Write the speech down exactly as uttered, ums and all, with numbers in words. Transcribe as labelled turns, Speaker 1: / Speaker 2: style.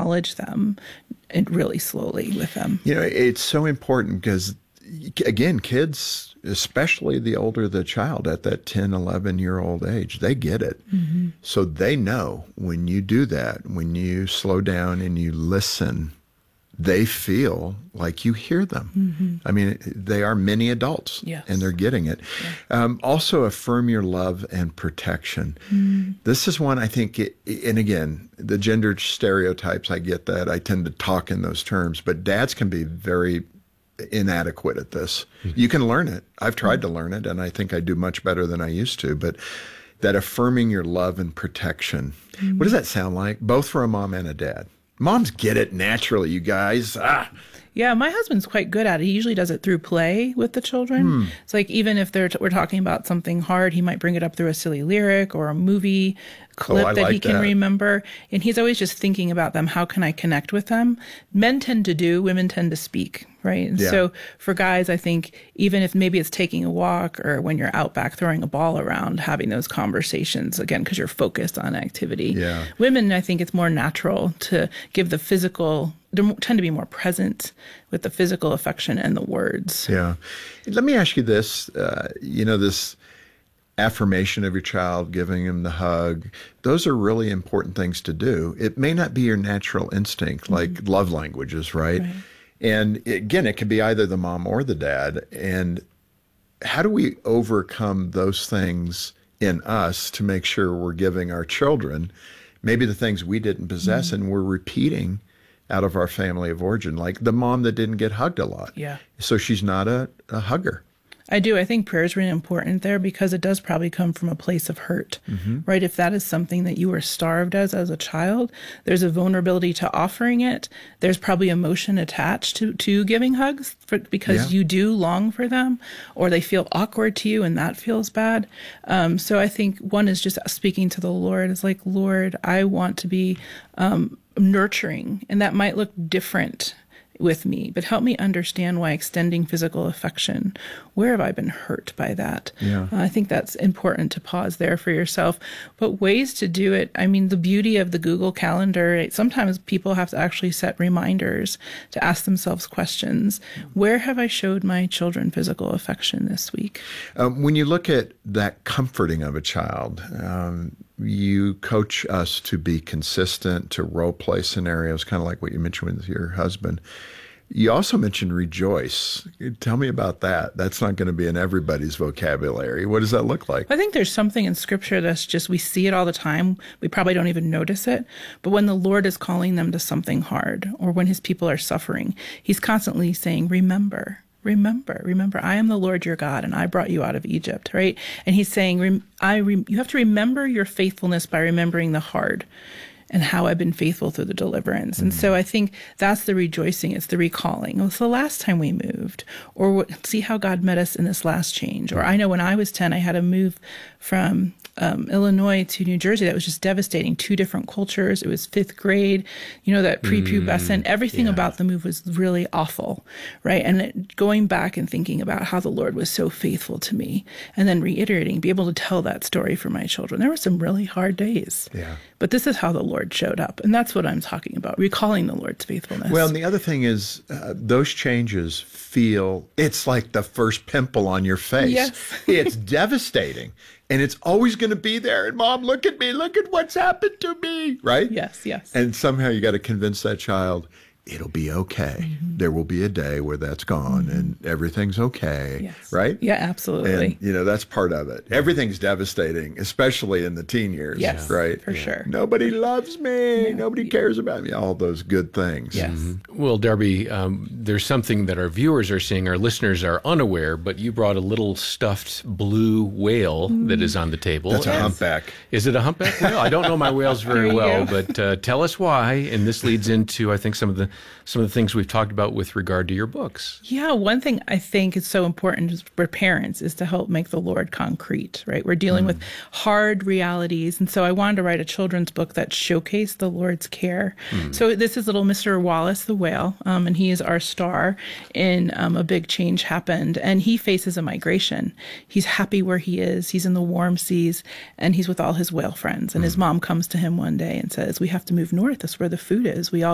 Speaker 1: acknowledge them and really slowly with them.
Speaker 2: You know, it's so important because, again, kids, especially the older the child at that ten, eleven-year-old age, they get it. Mm-hmm. So they know when you do that, when you slow down and you listen, they feel like you hear them. Mm-hmm. I mean, they are mini adults, yes. and they're getting it. Yeah. Um, also, affirm your love and protection. Mm-hmm. This is one I think, it, and again, the gender stereotypes, I get that. I tend to talk in those terms, but dads can be very inadequate at this. Mm-hmm. You can learn it. I've tried mm-hmm. to learn it, and I think I do much better than I used to, but that affirming your love and protection. Mm-hmm. What does that sound like? Both for a mom and a dad. Moms get it naturally, you guys. Ah.
Speaker 1: Yeah, my husband's quite good at it. He usually does it through play with the children. Hmm. It's like even if they're t- we're talking about something hard, he might bring it up through a silly lyric or a movie clip oh, that like he can that. remember. And he's always just thinking about them. How can I connect with them? Men tend to do, women tend to speak, right? And yeah. so for guys, I think even if maybe it's taking a walk or when you're out back throwing a ball around, having those conversations, again, because you're focused on activity.
Speaker 2: Yeah.
Speaker 1: Women, I think it's more natural to give the physical, they tend to be more present with the physical affection and the words.
Speaker 2: Yeah. Let me ask you this, uh, you know, this affirmation of your child, giving him the hug, those are really important things to do. It may not be your natural instinct, like mm-hmm. love languages, right? right? And again, it could be either the mom or the dad. And how do we overcome those things in us to make sure we're giving our children maybe the things we didn't possess mm-hmm. and we're repeating out of our family of origin, like the mom that didn't get hugged a lot.
Speaker 1: Yeah.
Speaker 2: So she's not a, a hugger.
Speaker 1: I do. I think prayer is really important there because it does probably come from a place of hurt, mm-hmm. right? If that is something that you were starved as as a child, there's a vulnerability to offering it. There's probably emotion attached to, to giving hugs for, because yeah. you do long for them, or they feel awkward to you and that feels bad. Um, so I think one is just speaking to the Lord. It's like, Lord, I want to be um, nurturing, and that might look different with me, but help me understand why extending physical affection, where have I been hurt by that?
Speaker 2: Yeah.
Speaker 1: Uh, I think that's important to pause there for yourself. But ways to do it, I mean, the beauty of the Google Calendar, sometimes people have to actually set reminders to ask themselves questions. Where have I showed my children physical affection this week?
Speaker 2: Um, when you look at that comforting of a child, um, you coach us to be consistent, to role play scenarios, kind of like what you mentioned with your husband. You also mentioned rejoice. Tell me about that. That's not going to be in everybody's vocabulary. What does that look like?
Speaker 1: I think there's something in Scripture that's just, we see it all the time. We probably don't even notice it. But when the Lord is calling them to something hard, or when his people are suffering, he's constantly saying, remember. Remember, remember, I am the Lord your God, and I brought you out of Egypt, right? And he's saying, I re- you have to remember your faithfulness by remembering the hard and how I've been faithful through the deliverance. Mm-hmm. And so I think that's the rejoicing. It's the recalling. Well, it's the last time we moved, or what, see how God met us in this last change. Or I know when I was ten, I had to move from um, Illinois to New Jersey. That was just devastating. Two different cultures. It was fifth grade, you know, that prepubescent, mm, everything yeah. about the move was really awful, right? And it, going back and thinking about how the Lord was so faithful to me, and then reiterating, be able to tell that story for my children. There were some really hard days.
Speaker 2: Yeah.
Speaker 1: But this is how the Lord showed up. And that's what I'm talking about, recalling the Lord's faithfulness.
Speaker 2: Well, and the other thing is uh, those changes feel, it's like the first pimple on your face.
Speaker 1: Yes.
Speaker 2: It's devastating. And it's always going to be there. And Mom, look at me. Look at what's happened to me. Right?
Speaker 1: Yes, yes.
Speaker 2: And somehow you got to convince that child, it'll be okay. Mm-hmm. There will be a day where that's gone mm-hmm. and everything's okay.
Speaker 1: Yes.
Speaker 2: Right?
Speaker 1: Yeah, absolutely.
Speaker 2: And, you know, that's part of it. Everything's devastating, especially in the teen years.
Speaker 1: Yes,
Speaker 2: right?
Speaker 1: For yeah. sure.
Speaker 2: Nobody loves me.
Speaker 1: No.
Speaker 2: Nobody cares about me. All those good things.
Speaker 1: Yes.
Speaker 3: Mm-hmm. Well, Darby, um, there's something that our viewers are seeing, our listeners are unaware, but you brought a little stuffed blue whale mm. that is on the table.
Speaker 2: That's
Speaker 1: yes.
Speaker 2: a humpback.
Speaker 3: Is it a humpback whale? I don't know my whales very well, go. but uh, tell us why. And this leads into, I think, some of the some of the things we've talked about with regard to your books.
Speaker 1: Yeah, one thing I think is so important for parents is to help make the Lord concrete, right? We're dealing mm. with hard realities. And so I wanted to write a children's book that showcased the Lord's care. Mm. So this is little Mister Wallace the whale, um, and he is our star in um, A Big Change Happened. And he faces a migration. He's happy where he is. He's in the warm seas, and he's with all his whale friends. And mm. his mom comes to him one day and says, we have to move north. That's where the food is. We all